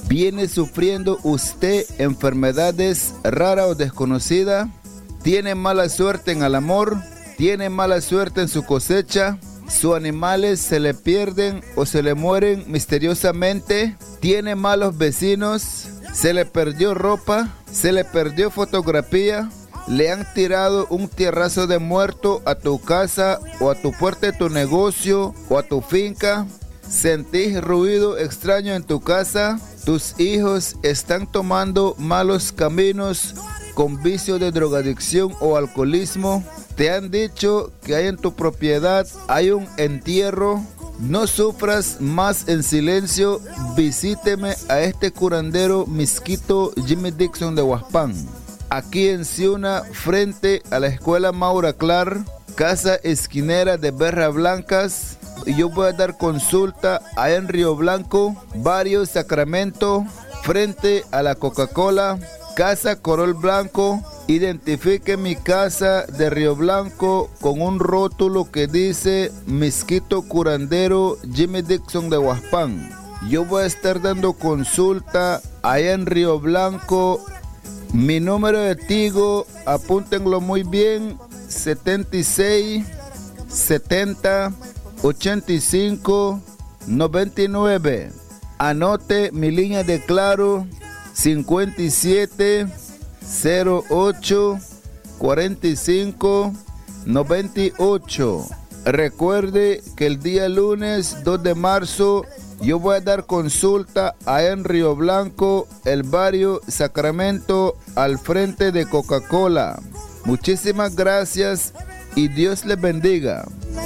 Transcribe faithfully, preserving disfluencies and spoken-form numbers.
¿Viene sufriendo usted enfermedades raras o desconocidas? ¿Tiene mala suerte en el amor? ¿Tiene mala suerte en su cosecha? ¿Sus animales se le pierden o se le mueren misteriosamente? ¿Tiene malos vecinos? ¿Se le perdió ropa? ¿Se le perdió fotografía? ¿Le han tirado un tierrazo de muerto a tu casa o a tu puerta de tu negocio o a tu finca? ¿Sentís ruido extraño en tu casa? ¿Tus hijos están tomando malos caminos con vicio de drogadicción o alcoholismo? ¿Te han dicho que hay en tu propiedad hay un entierro? No sufras más en silencio. Visíteme a este curandero misquito Jimmy Dixon de Huaspán, aquí en Ciuna, frente a la escuela Maura Clar, casa esquinera de Berras Blancas. Yo voy a dar consulta allá en Río Blanco, barrio Sacramento, frente a la Coca-Cola, casa Corol Blanco. Identifique mi casa de Río Blanco con un rótulo que dice Misquito Curandero Jimmy Dixon de Huaspán. Yo voy a estar dando consulta allá en Río Blanco. Mi número de Tigo, apúntenlo muy bien, setenta y seis, setenta, ochenta y cinco, noventa y nueve. Anote mi línea de Claro, cincuenta y siete, cero ocho, cuarenta y cinco, noventa y ocho. Recuerde que el día lunes dos de marzo yo voy a dar consulta allá en Río Blanco, el barrio Sacramento, al frente de Coca-Cola. Muchísimas gracias y Dios les bendiga.